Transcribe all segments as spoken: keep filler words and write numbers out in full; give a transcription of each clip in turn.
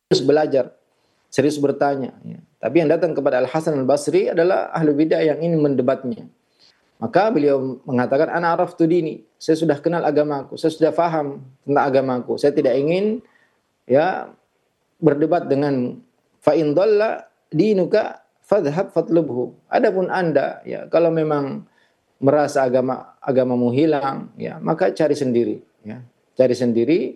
belajar, serius bertanya. Ya. Tapi yang datang kepada Al-Hasan Al-Basri adalah ahli bidah yang ingin mendebatnya. Maka beliau mengatakan, ana araftu dini, saya sudah kenal agamaku, saya sudah faham tentang agamaku. Saya tidak ingin ya berdebat dengan fa in dhalla dinuka fadhhab fatlubhu. Adapun Anda ya kalau memang merasa agama agamamu hilang ya maka cari sendiri ya. Cari sendiri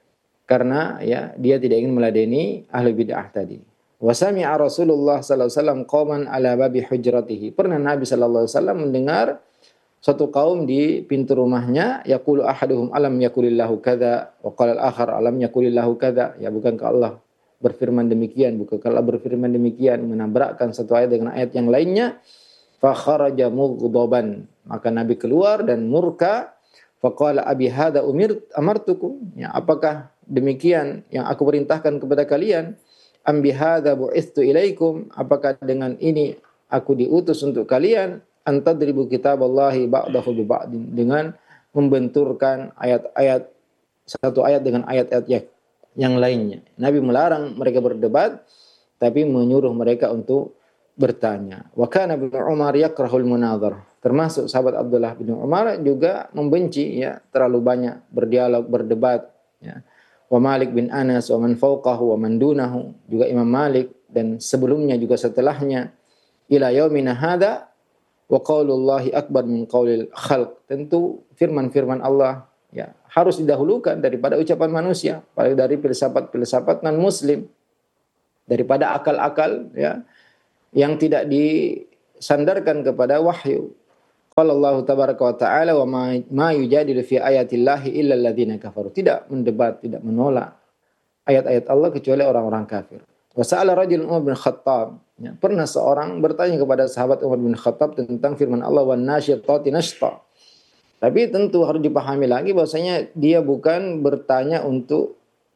karena ya dia tidak ingin meladeni ahli bid'ah tadi. Wa sami'a Rasulullah sallallahu alaihi wasallam qauman ala babi hujratihi. Pernah Nabi sallallahu alaihi wasallam mendengar suatu kaum di pintu rumahnya, yaqulu ahaduhum alam yakulillahu kadza wa qala al-akhar alam yakulillahu kadza. Ya bukankah Allah berfirman demikian, bukankah Allah berfirman demikian, menabrakkan satu ayat dengan ayat yang lainnya. Fa kharaja mughdaban, maka Nabi keluar dan murka. Faqala abi hadza umir amartukum, ya apakah demikian yang aku perintahkan kepada kalian? Am bi hadza bu'ithu ilaikum, apakah dengan ini aku diutus untuk kalian? Antadribu kitaballahi ba'dahu bi ba'din, dengan membenturkan ayat-ayat satu ayat dengan ayat-ayat yang lainnya. Nabi melarang mereka berdebat tapi menyuruh mereka untuk bertanya. Wa kana Ibnu Umar yakrahul munadhar. Termasuk sahabat Abdullah bin Umar juga membenci ya terlalu banyak berdialog, berdebat ya. Wa Malik bin Anas wa man fawqahu wa man dunahu, juga Imam Malik dan sebelumnya juga setelahnya, ila yaumina hadza wa qaulullahi akbar min qaulil khalq. Tentu firman-firman Allah ya harus didahulukan daripada ucapan manusia, apalagi dari filsafat-filsafat non muslim, daripada akal-akal ya yang tidak disandarkan kepada wahyu. Qala Allah tabaraka wa ta'ala wa ma, ma yujadilu fi ayatillahi illa alladziina kafaru. Tidak mendebat, tidak menolak ayat-ayat Allah kecuali orang-orang kafir. Wa sa'ala rajulun Umar bin Khattab. Ya, pernah seorang bertanya kepada sahabat Umar bin Khattab tentang firman Allah wan nasyitati nashta. Tapi tentu harus dipahami lagi bahwasanya dia bukan bertanya untuk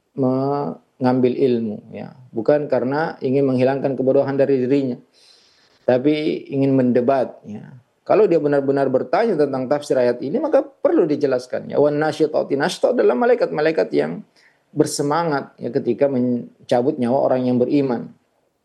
mengambil ilmu ya, bukan karena ingin menghilangkan kebodohan dari dirinya, tapi ingin mendebat ya. Kalau dia benar-benar bertanya tentang tafsir ayat ini maka perlu dijelaskan ya. Wan nasyitati nashta adalah malaikat-malaikat yang bersemangat ya ketika mencabut nyawa orang yang beriman.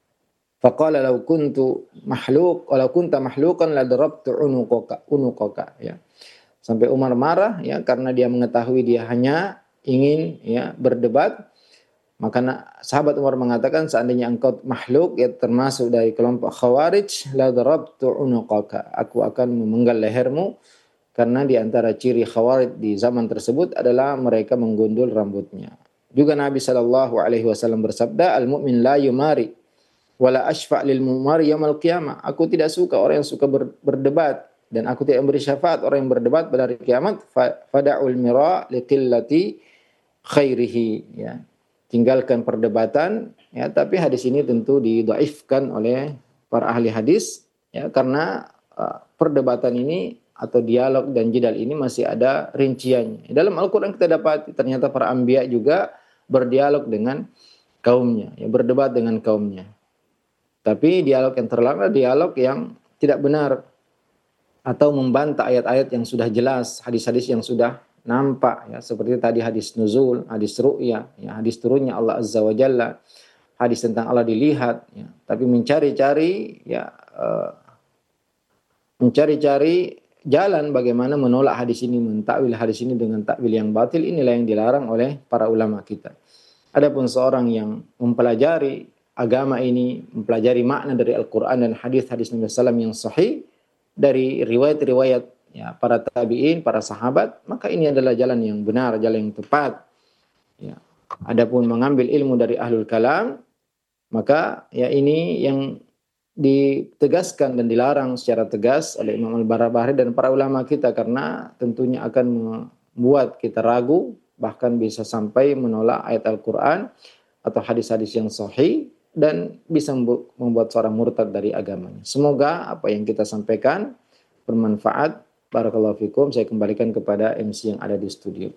Faqala law kuntu mahluq wa law kunta mahluqan la darabtu unuqaka unuqaka ya. Sampai Umar marah ya karena dia mengetahui dia hanya ingin ya berdebat. Maka sahabat Umar mengatakan seandainya engkau makhluk ya termasuk dari kelompok Khawarij, la darabtu unuqaka, aku akan memenggal lehermu, karena di antara ciri Khawarij di zaman tersebut adalah mereka menggundul rambutnya. Juga Nabi sallallahu alaihi wasallam bersabda, al-mu'min la yumari wala ashfa' lil mumari yaumil qiyamah. Aku tidak suka orang yang suka ber, berdebat dan aku tidak memberi syafaat orang yang berdebat pada hari kiamat. Fada'ul mira liqillati khairihi ya. Tinggalkan perdebatan ya, tapi hadis ini tentu didhaifkan oleh para ahli hadis ya karena uh, perdebatan ini atau dialog dan jidal ini masih ada rinciannya. Dalam Al-Qur'an kita dapat ternyata para anbiya juga berdialog dengan kaumnya, ya berdebat dengan kaumnya. Tapi dialog yang terlarang adalah dialog yang tidak benar atau membantah ayat-ayat yang sudah jelas, hadis-hadis yang sudah nampak ya, seperti tadi hadis nuzul, hadis ru'ya, ya, hadis turunnya Allah Azza wa Jalla, hadis tentang Allah dilihat ya. Tapi mencari-cari ya uh, mencari-cari jalan bagaimana menolak hadis ini, mentakwil hadis ini dengan takwil yang batil, inilah yang dilarang oleh para ulama kita. Adapun seorang yang mempelajari agama ini, mempelajari makna dari Al-Qur'an dan hadis-hadis Nabi sallallahu alaihi wasallam yang sahih dari riwayat-riwayat ya, para tabi'in, para sahabat, maka ini adalah jalan yang benar, jalan yang tepat. Ya. Adapun mengambil ilmu dari ahlul kalam, maka ya ini yang ditegaskan dan dilarang secara tegas oleh Imam Al-Barbahari dan para ulama kita, karena tentunya akan membuat kita ragu, bahkan bisa sampai menolak ayat Al-Quran atau hadis-hadis yang sahih, dan bisa membuat seorang murtad dari agamanya. Semoga apa yang kita sampaikan bermanfaat. Barakallahu fikum. Saya kembalikan kepada M C yang ada di studio.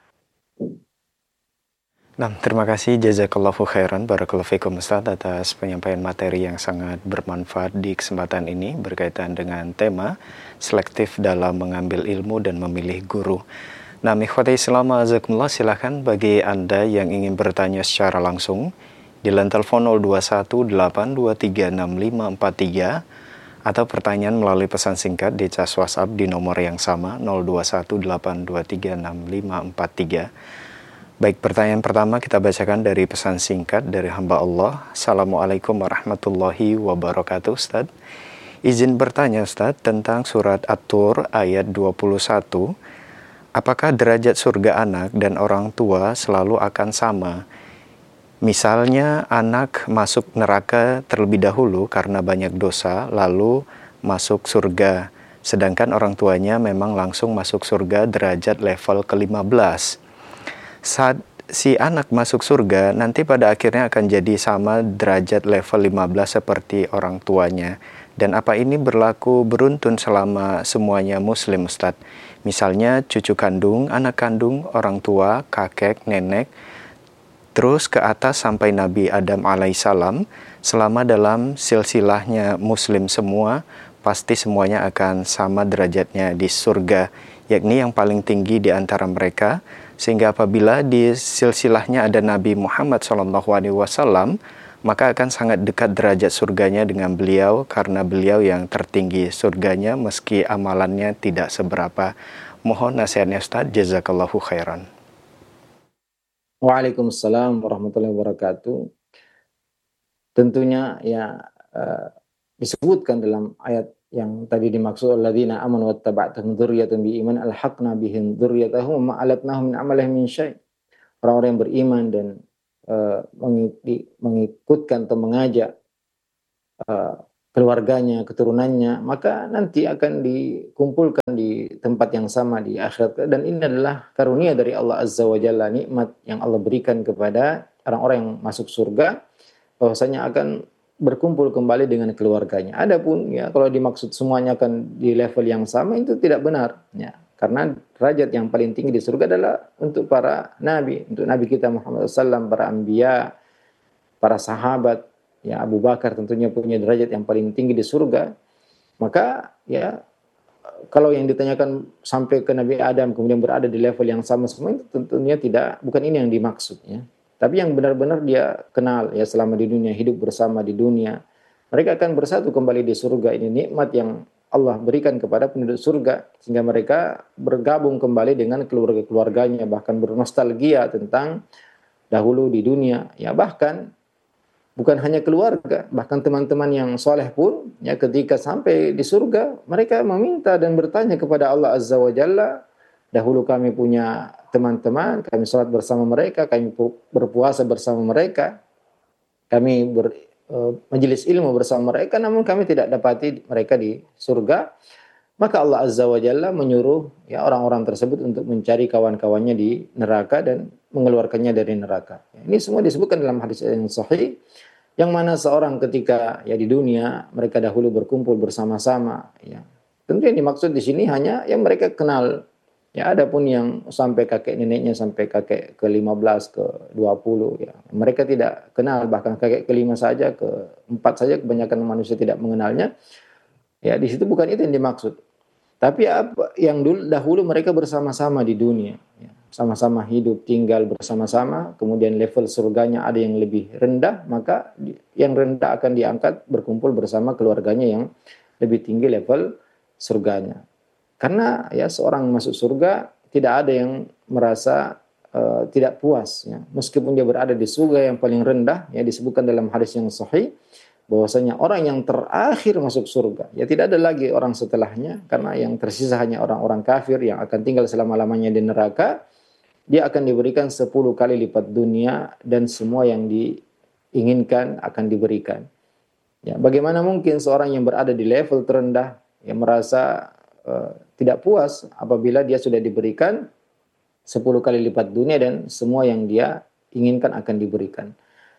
Nah, terima kasih jazakallahu khairan barakallahu fikum Ustaz atas penyampaian materi yang sangat bermanfaat di kesempatan ini berkaitan dengan tema selektif dalam mengambil ilmu dan memilih guru. Nah, ikhwati Islam azakumullah, silakan bagi Anda yang ingin bertanya secara langsung di line telepon nol dua satu delapan dua tiga enam lima empat tiga atau pertanyaan melalui pesan singkat di cas WhatsApp di nomor yang sama nol dua satu delapan dua tiga enam lima empat tiga. Baik, pertanyaan pertama kita bacakan dari pesan singkat dari hamba Allah. Assalamualaikum warahmatullahi wabarakatuh, Ustaz. Izin bertanya, Ustaz, tentang surat At-Tur ayat dua puluh satu. Apakah derajat surga anak dan orang tua selalu akan sama? Misalnya anak masuk neraka terlebih dahulu karena banyak dosa, lalu masuk surga. Sedangkan orang tuanya memang langsung masuk surga derajat level ke lima belas. Saat si anak masuk surga, nanti pada akhirnya akan jadi sama derajat level lima belas seperti orang tuanya. Dan apa ini berlaku beruntun selama semuanya muslim, Ustadz? Misalnya cucu kandung, anak kandung, orang tua, kakek, nenek, terus ke atas sampai Nabi Adam alaihissalam, selama dalam silsilahnya muslim semua, pasti semuanya akan sama derajatnya di surga, yakni yang paling tinggi di antara mereka, sehingga apabila di silsilahnya ada Nabi Muhammad shallallahu alaihi wasallam, maka akan sangat dekat derajat surganya dengan beliau karena beliau yang tertinggi surganya meski amalannya tidak seberapa. Mohon nasihatnya Ustaz, jazakallahu khairan. Waalaikumsalam warahmatullahi wabarakatuh. Tentunya ya uh, disebutkan dalam ayat yang tadi dimaksud alladzina amanu wattaba'atuhum dzurriyyatuhum biiman alhaqna bihim dzurriyyatahum wa ma alatnahum min amalihim min syai'. Orang-orang yang beriman dan uh, mengikutkan atau mengajak uh, keluarganya, keturunannya, maka nanti akan dikumpulkan di tempat yang sama di akhirat. Dan ini adalah karunia dari Allah Azza wa Jalla, nikmat yang Allah berikan kepada orang-orang yang masuk surga, bahwasanya akan berkumpul kembali dengan keluarganya. Adapun ya kalau dimaksud semuanya akan di level yang sama, itu tidak benar ya. Karena derajat yang paling tinggi di surga adalah untuk para nabi, untuk Nabi kita Muhammad shallallahu alaihi wasallam, para anbiya, para sahabat. Ya, Abu Bakar tentunya punya derajat yang paling tinggi di surga. Maka ya kalau yang ditanyakan sampai ke Nabi Adam kemudian berada di level yang sama semua, itu tentunya tidak, bukan ini yang dimaksud ya. Tapi yang benar-benar dia kenal ya selama di dunia, hidup bersama di dunia, mereka akan bersatu kembali di surga. Ini nikmat yang Allah berikan kepada penduduk surga, sehingga mereka bergabung kembali dengan keluarga-keluarganya, bahkan bernostalgia tentang dahulu di dunia. Ya bahkan bukan hanya keluarga, bahkan teman-teman yang soleh pun, ya ketika sampai di surga, mereka meminta dan bertanya kepada Allah Azza wa Jalla, dahulu kami punya teman-teman, kami sholat bersama mereka, kami berpuasa bersama mereka, kami ber, uh, majelis ilmu bersama mereka, namun kami tidak dapati mereka di surga. Maka Allah Azza wa Jalla menyuruh ya orang-orang tersebut untuk mencari kawan-kawannya di neraka dan mengeluarkannya dari neraka. Ini semua disebutkan dalam hadis yang sahih, yang mana seorang ketika ya di dunia mereka dahulu berkumpul bersama-sama. Ya, tentu yang dimaksud di sini hanya yang mereka kenal. Ya, adapun yang sampai kakek neneknya sampai kakek ke lima belas, ke dua puluh, ya mereka tidak kenal, bahkan kakek kelima saja, ke empat saja kebanyakan manusia tidak mengenalnya. Ya, di situ bukan itu yang dimaksud. Tapi apa yang dulu dahulu mereka bersama-sama di dunia, ya, sama-sama hidup, tinggal bersama-sama, kemudian level surganya ada yang lebih rendah, maka yang rendah akan diangkat berkumpul bersama keluarganya yang lebih tinggi level surganya. Karena ya seorang masuk surga tidak ada yang merasa uh, tidak puas, ya. Meskipun dia berada di surga yang paling rendah, ya disebutkan dalam hadis yang sahih bahwasanya orang yang terakhir masuk surga, ya tidak ada lagi orang setelahnya, karena yang tersisa hanya orang-orang kafir yang akan tinggal selama-lamanya di neraka. Dia akan diberikan sepuluh kali lipat dunia dan semua yang diinginkan akan diberikan. Ya, bagaimana mungkin seorang yang berada di level terendah yang merasa uh, tidak puas apabila dia sudah diberikan sepuluh kali lipat dunia dan semua yang dia inginkan akan diberikan.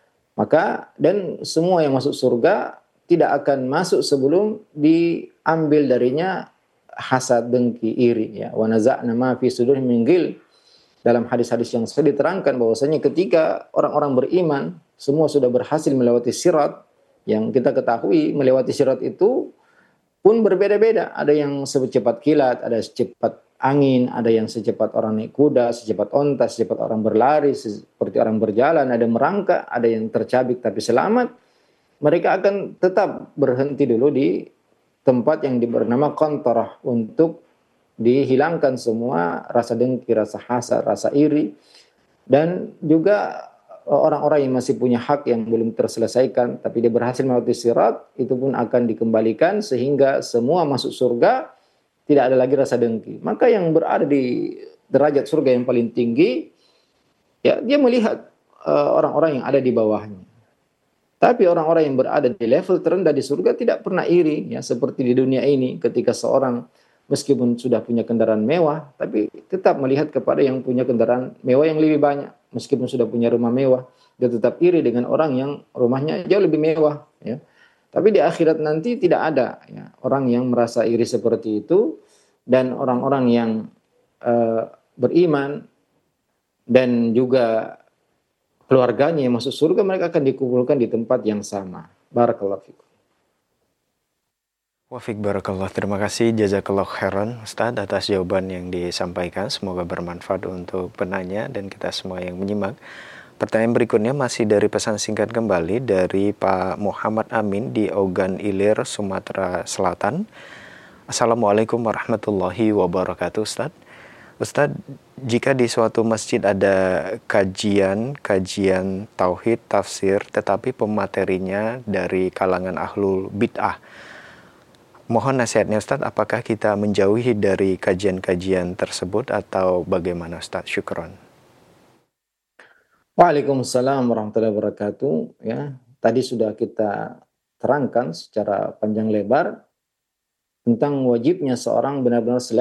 Maka dan semua yang masuk surga tidak akan masuk sebelum diambil darinya hasad, dengki, iri, ya. Wa naza'na ma fi sudurihim min ghil. Dalam hadis-hadis yang sudah diterangkan bahwasanya ketika orang-orang beriman semua sudah berhasil melewati sirat, yang kita ketahui melewati sirat itu pun berbeda-beda. Ada yang secepat kilat, ada secepat angin, ada yang secepat orang naik kuda, secepat onta, secepat orang berlari, seperti orang berjalan, ada merangkak, ada yang tercabik tapi selamat. Mereka akan tetap berhenti dulu di tempat yang bernama qantarah untuk dihilangkan semua rasa dengki, rasa hasad, rasa iri, dan juga orang-orang yang masih punya hak yang belum terselesaikan tapi dia berhasil melewati sirat, itu pun akan dikembalikan sehingga semua masuk surga, tidak ada lagi rasa dengki. Maka yang berada di derajat surga yang paling tinggi, ya dia melihat uh, orang-orang yang ada di bawahnya. Tapi orang-orang yang berada di level terendah di surga tidak pernah iri, ya seperti di dunia ini ketika seorang meskipun sudah punya kendaraan mewah, tapi tetap melihat kepada yang punya kendaraan mewah yang lebih banyak. Meskipun sudah punya rumah mewah, dia tetap iri dengan orang yang rumahnya jauh lebih mewah. Ya. Tapi di akhirat nanti tidak ada ya, orang yang merasa iri seperti itu, dan orang-orang yang uh, beriman dan juga keluarganya yang masuk surga, mereka akan dikumpulkan di tempat yang sama. Barakallahu fikum. Wafik barakallah, terima kasih jazakallah khairan Ustadz atas jawaban yang disampaikan, semoga bermanfaat untuk penanya dan kita semua yang menyimak. Pertanyaan berikutnya masih dari pesan singkat kembali dari Pak Muhammad Amin di Ogan Ilir, Sumatera Selatan. Assalamualaikum warahmatullahi wabarakatuh Ustadz. Ustadz, jika di suatu masjid ada kajian-kajian tauhid, tafsir, tetapi pematerinya dari kalangan ahlul bid'ah, mohon nasihatnya Ustadz, apakah kita menjauhi dari kajian-kajian tersebut atau bagaimana Ustadz? Syukron. Waalaikumsalam warahmatullahi wabarakatuh. Ya, tadi sudah kita terangkan secara panjang lebar tentang wajibnya seorang benar-benar